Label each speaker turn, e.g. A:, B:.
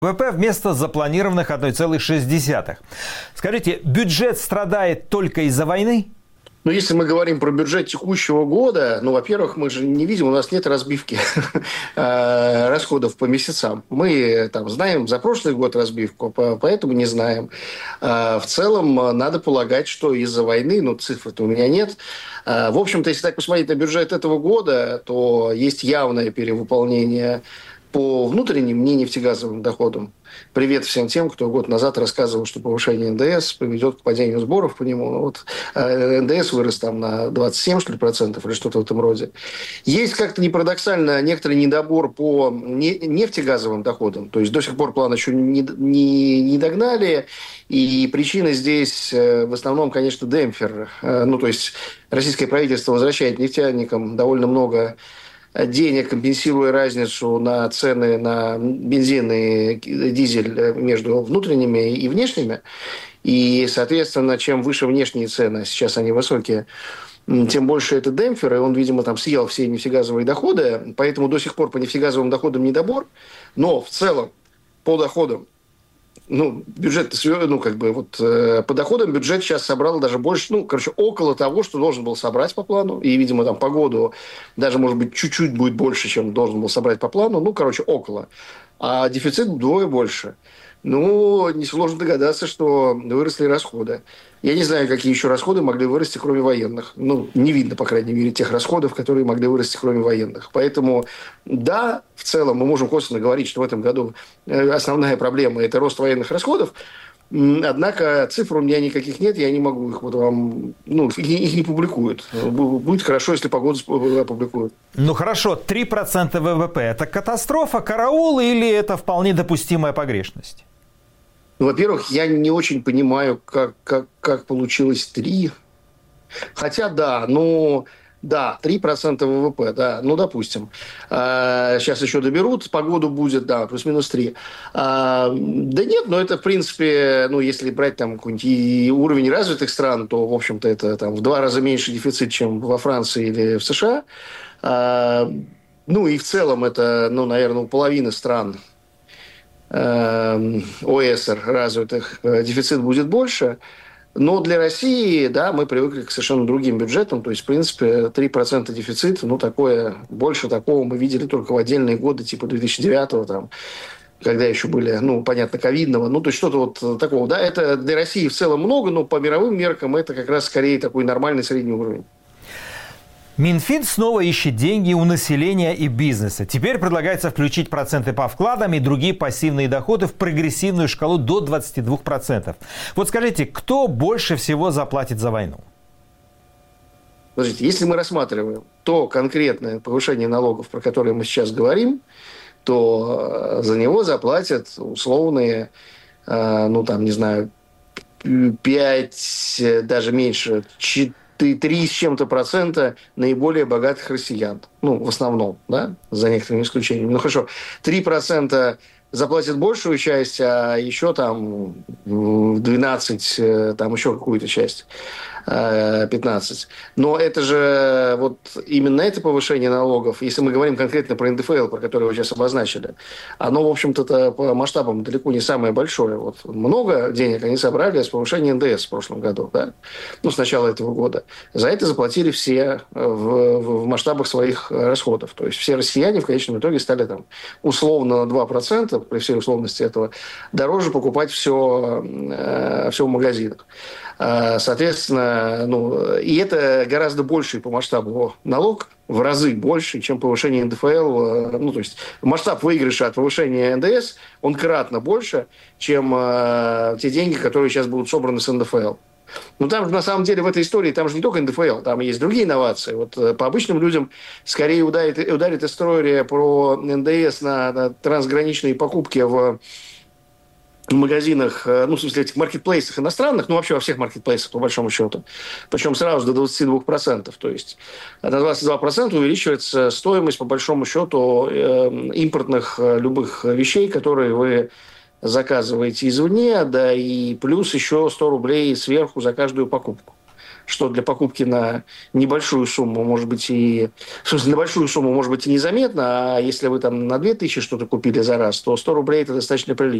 A: ВВП вместо запланированных 1,6. Скажите, бюджет страдает только из-за войны?
B: Ну, если мы говорим про бюджет текущего года, ну, во-первых, мы же не видим, у нас нет разбивки расходов по месяцам. Мы там знаем за прошлый год разбивку, поэтому не знаем. В целом, надо полагать, что из-за войны, ну, цифр-то у меня нет. В общем-то, если так посмотреть на бюджет этого года, то есть явное перевыполнение по внутренним нефтегазовым доходам. Привет всем тем, кто год назад рассказывал, что повышение НДС приведет к падению сборов по нему. Вот НДС вырос там на 27, что ли, процентов или что-то в этом роде. Есть как-то не парадоксально некоторый недобор по нефтегазовым доходам. То есть до сих пор план еще не догнали. И причина здесь в основном, конечно, демпфер. Ну, то есть российское правительство возвращает нефтяникам довольно много денег, компенсируя разницу на цены на бензин и дизель между внутренними и внешними. И, соответственно, чем выше внешние цены, сейчас они высокие, тем больше это демпфер, и он, видимо, там съел все нефтегазовые доходы, поэтому до сих пор по нефтегазовым доходам недобор, но в целом по доходам, ну, бюджет, ну, как бы, вот по доходам бюджет сейчас собрал даже больше, ну, короче, около того, что должен был собрать по плану. И, видимо, там по году даже, может быть, чуть-чуть будет больше, чем должен был собрать по плану. Ну, короче, около. А дефицит вдвое больше. Ну, несложно догадаться, что выросли расходы. Я не знаю, какие еще расходы могли вырасти, кроме военных. Ну, не видно, по крайней мере, тех расходов, которые могли вырасти, кроме военных. Поэтому, да, в целом мы можем косвенно говорить, что в этом году основная проблема – это рост военных расходов. Однако цифр у меня никаких нет, я не могу их вот вам... Ну, их не публикуют. Будет хорошо, если погоду опубликуют.
A: Ну, хорошо, 3% ВВП – это катастрофа, караул или это вполне допустимая погрешность?
B: Во-первых, я не очень понимаю, как получилось 3. Хотя, да, ну, да, 3% ВВП, да, ну, допустим. Сейчас еще доберут, погоду будет, да, плюс-минус 3. Да нет, но это, в принципе, ну, если брать там какой-нибудь уровень развитых стран, то, в общем-то, это там в 2 раза меньше дефицит, чем во Франции или в США. Ну, и в целом это, ну, наверное, у половины стран ОЭСР развитых дефицит будет больше. Но для России, да, мы привыкли к совершенно другим бюджетам. То есть, в принципе, 3% дефицита, ну, такое, больше такого мы видели только в отдельные годы, типа 2009-го, там, когда еще были, ну, понятно, ковидного. Ну, то есть, что-то вот такого. Да, это для России в целом много, но по мировым меркам это как раз скорее такой нормальный средний уровень.
A: Минфин снова ищет деньги у населения и бизнеса. Теперь предлагается включить проценты по вкладам и другие пассивные доходы в прогрессивную шкалу до 22%. Вот скажите, кто больше всего заплатит за войну?
B: Подождите, если мы рассматриваем то конкретное повышение налогов, про которое мы сейчас говорим, то за него заплатят условные, ну, там, не знаю, 5, даже меньше, 3 с чем-то процента наиболее богатых россиян. Ну, в основном, да, за некоторыми исключениями. Ну, хорошо, 3% заплатят большую часть, а еще там 12, там еще какую-то часть, 15. Но это же вот именно это повышение налогов, если мы говорим конкретно про НДФЛ, про который вы сейчас обозначили, оно, в общем-то, по масштабам далеко не самое большое. Вот много денег они собрали с повышения НДС в прошлом году, да? Ну, с начала этого года. За это заплатили все в масштабах своих расходов. То есть все россияне в конечном итоге стали там условно на 2%, при всей условности этого, дороже покупать все в магазинах. Соответственно, ну, и это гораздо больший по масштабу налог, в разы больше, чем повышение НДФЛ. Ну, то есть масштаб выигрыша от повышения НДС, он кратно больше, чем те деньги, которые сейчас будут собраны с НДФЛ. Но там же, на самом деле, в этой истории, там же не только НДФЛ, там есть другие инновации. Вот по обычным людям скорее ударит история про НДС на трансграничные покупки в магазинах, ну, в смысле, этих маркетплейсах иностранных, ну, вообще во всех маркетплейсах, по большому счету. Причем сразу до 22%. То есть на 22% увеличивается стоимость, по большому счету, импортных любых вещей, которые вы заказываете извне, да, и плюс еще 100 рублей сверху за каждую покупку. что для покупки на небольшую сумму, может быть, и... В смысле, на большую сумму, может быть, и незаметно, а если вы там на 2000 что-то купили за раз, то 100 рублей – это достаточно прилично.